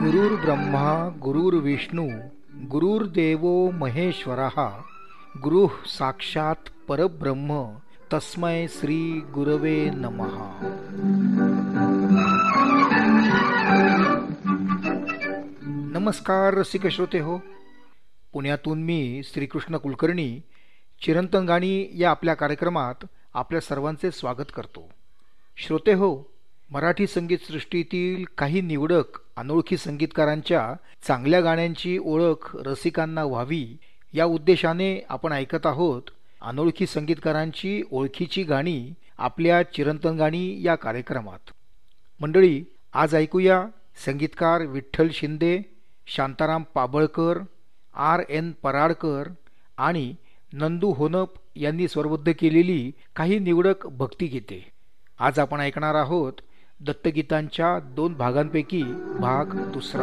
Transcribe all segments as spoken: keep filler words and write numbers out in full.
गुरुर् ब्रह्मा गुरुर्विष्णू गुरुर्देवो महेश्वरः गुरुः साक्षात परब्रह्म तस्मै श्री गुरवे नमः. नमस्कार रसिक श्रोते हो. पुण्यातून मी श्रीकृष्ण कुलकर्णी चिरंतन गाणी या आपल्या कार्यक्रमात आपल्या सर्वांचे स्वागत करतो. श्रोते हो, मराठी संगीत सृष्टीतील काही निवडक अनोळखी संगीतकारांच्या चांगल्या गाण्यांची ओळख रसिकांना व्हावी या उद्देशाने आपण ऐकत आहोत अनोळखी संगीतकारांची ओळखीची गाणी आपल्या चिरंतन गाणी या कार्यक्रमात. मंडळी, आज ऐकूया संगीतकार विठ्ठल शिंदे, शांताराम पाबळकर, आर एन पराडकर आणि नंदू होनप यांनी स्वरबद्ध केलेली काही निवडक भक्तिगीते. आज आपण ऐकणार आहोत दत्तगीतांच्या दोन भागांपैकी भाग दुसरा.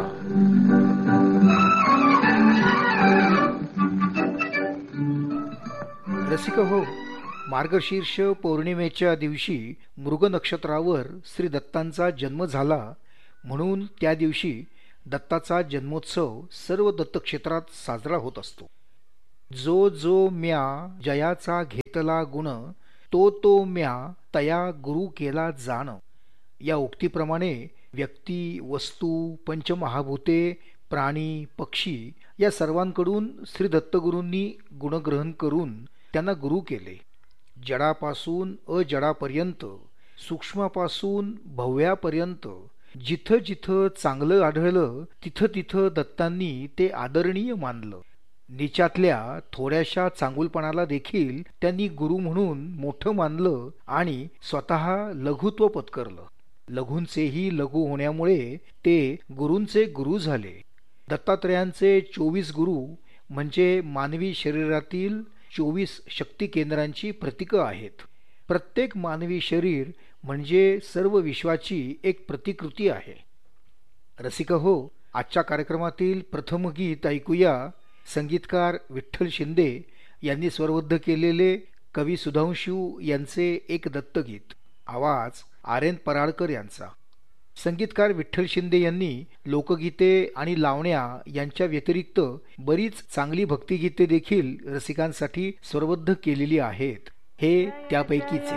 रसिक हो, मार्गशीर्ष पौर्णिमेच्या दिवशी मृग नक्षत्रावर श्री दत्तांचा जन्म झाला, म्हणून त्या दिवशी दत्ताचा जन्मोत्सव सर्व दत्तक्षेत्रात साजरा होत असतो. जो जो म्या जयाचा घेतला गुण, तो तो म्या तया गुरु केला जाण. या उक्तीप्रमाणे व्यक्ती, वस्तू, पंचमहाभूते, प्राणी, पक्षी या सर्वांकडून श्री दत्तगुरूंनी गुणग्रहण करून त्यांना गुरु केले. जडापासून अजडापर्यंत, सूक्ष्मापासून भव्यापर्यंत जिथं जिथं चांगलं आढळलं तिथं तिथं दत्तांनी ते आदरणीय मानलं. नीचातल्या थोड्याशा चांगुलपणाला देखील त्यांनी गुरु म्हणून मोठं मानलं आणि स्वतः लघुत्व पत्करलं. लघूंचेही लघु होण्यामुळे ते गुरूंचे गुरु झाले. दत्तात्रयांचे चोवीस गुरु म्हणजे मानवी शरीरातील चोवीस शक्ती केंद्रांची प्रतीकं आहेत. प्रत्येक मानवी शरीर म्हणजे सर्व विश्वाची एक प्रतिकृती आहे. रसिक हो, आजच्या कार्यक्रमातील प्रथम गीत ऐकूया संगीतकार विठ्ठल शिंदे यांनी स्वरबद्ध केलेले कवी सुधांशू यांचे एक दत्तगीत. आवाज आर एन पराडकर यांचा. संगीतकार विठ्ठल शिंदे यांनी लोकगीते आणि लावण्या यांच्या व्यतिरिक्त बरीच चांगली भक्तिगीते देखील रसिकांसाठी स्वरबद्ध केलेली आहेत. हे त्यापैकीच